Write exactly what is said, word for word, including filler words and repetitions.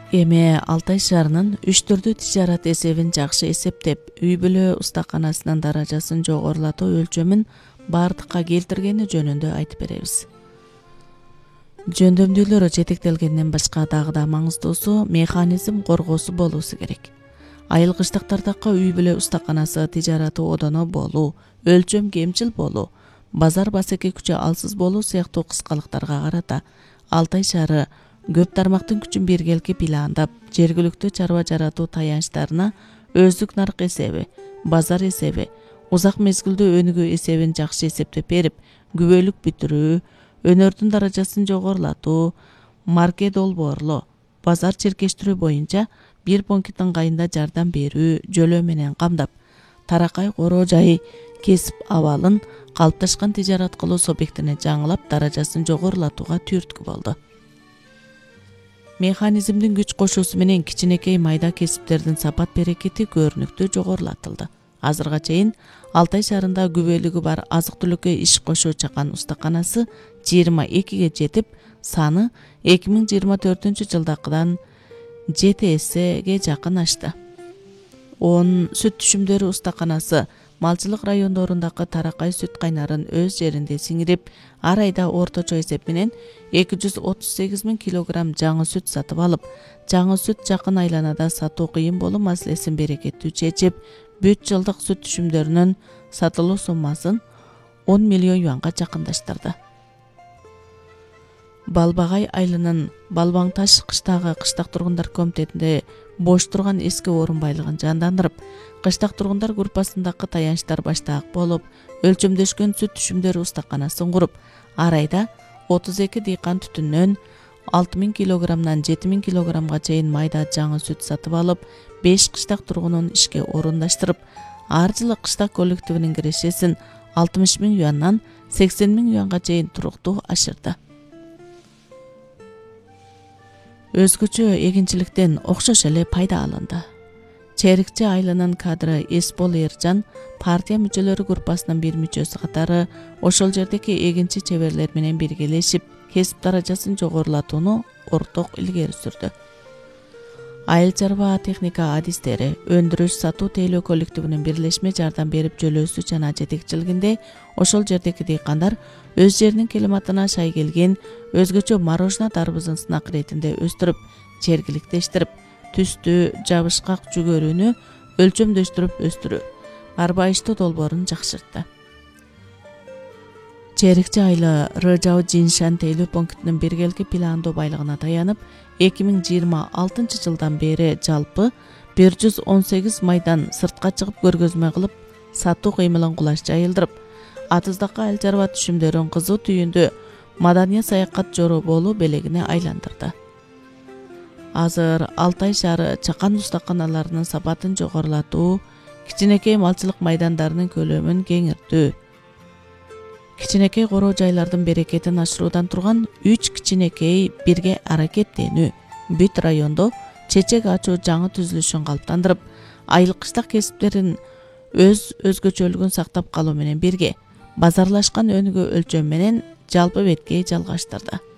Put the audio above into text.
Эми Алтай шаарынын үч түрдүү тижарат эсебин жакшы эсептеп, үй бүлө устаканасынын даражасын жогорулатуу өлчөмүн бардыкка келтиргени жөнүндө айтып беребиз. Жөндөмдүүлөр жетектелгенден башка дагы да маңыздуусу механизм коргоосу болуусу керек. Айылгычтыктардагы үй бүлө устаканасы тижараты одоно болуу, өлчөм кемчил болуу, базар басеке күчү алсыз болуу сыяктуу кыскалыктарга карата Алтай шаары көп тармактын күчүн биргеликке пландап, жергиликтүү чарба жаратуу таянычтарына өздүк нарк эсеби, базар эсеби, узак мезгилдүү өнүгүү эсебин жакшы эсептеп берип, күбөлүк бүтүрүү, өнөрдүн даражасын жогорулатуу, марке долбоорлоо, базар чиркештирүү боюнча бир пункттын ыңгайында жардам берүү, жөлөө менен камдап, таракай короо жай кесип абалын калыпташкан тижарат кылуу субъектине жаңылап, даражасын жогорулатууга түрткү болду. Механизмдин күч кошуусу менен кичинекей майда кесиптердин сапат берекети көрүнүктүү жогорулатылды. Азырга чейин Алтай шаарында күбөлүгү бар азык түлүккө иш кошуу чакан устаканасы жыйырма экиге жетип, саны эки миң жыйырма төртүнчү жылдакыдан жети эсеге жакын ашты. он сүт түшүмдөрү устаканасы малчылык райондорундагы таракай сүт кайнарын өз жеринде сиңирип, ар айда орточо эсеп менен эки жүз отуз сегиз миң килограмм жаңы сүт сатып алып, жаңы сүт жакын айланада сатуу кыйын болуу маселесин берекеттүү чечип, бүт жылдык сүт түшүмдөрүнүн сатылуу суммасын он миллион юанга жакындаштырды. Балбагай айылынын Балбаң таш кыштагы кыштак тургундар комитетинде бош турган эски орун байлыгын жандандырып, кыштак тургундар группасындагы таянычтар баштаак болуп, өлчөмдөшкөн сүт түшүмдөрү устаканасын куруп, ар айда отуз эки дыйкан түтүннөн алты миң килограммдан жети миң килограммга чейин майда жаңы сүт сатып алып, беш кыштак тургунун ишке орундаштырып, ар жылы кыштак коллективинин кирешесин алтымыш миң юандан сексен миң юанга чейин туруктуу ашырды. Өзгөчө эгинчиликтен окшош эле пайда алынды. Черикчи айылынын кадры Эсбол Эржан партия мүчөлөрү группасынын бир мүчөсү катары ошол жердеги эгинчи чеберлер менен биргелешип, кесип даражасын жогорулатууну орток илгери сүрдү. Айыл чарба техника адистери, өндүрүш сатуу тейлөө коллективинин бирлешме жардам берип жөлөөсү жана жетекчилигинде ошол жердеги дыйкандар өз жеринин климатына шай келген өзгөчө морожено дарбызын сынак иретинде өстүрүп, жергиликтештирип, түстү, жабышкак жүгөрүүнү өлчөмдөштүрүп өстүрүү, арбайыштуу долбоорун жакшыртты. Черикчи айылы Рыжау Жиншан тейлөө пунктунун биргеликке пландоо байлыгына таянып, эки миң жыйырма алтынчы жылдан бери жалпы бир жүз он сегиз майдан сыртка чыгып көргөзмө кылып, сатуу кыймылын кулаш жайылдырып, атыздагы айыл чарба түшүмдөрүн кызуу түйүндө маданий саякат жору болуу белегине айландырды. Азыр Алтай шаары чакан устаканаларынын сапатын жогорулатуу, кичинекей малчылык майдандарынын көлөмүн кеңиртүү, кичинекей короо жайлардын берекетин ашыруудан турган үч кичинекей бирге аракеттенүү, бүт райондо чечек ачуу жаңы түзүлүшүн калыптандырып, айыл кыштак кесиптерин өз өзгөчөлүгүн сактап калуу менен бирге базарлашкан өнүгүү өлчөм менен жалпы беткей жалгаштырды.